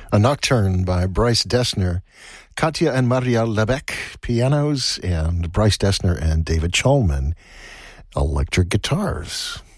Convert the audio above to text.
A Nocturne by Bryce Dessner, Katya and Maria Lebec, pianos, and Bryce Dessner and David Cholman, electric guitars.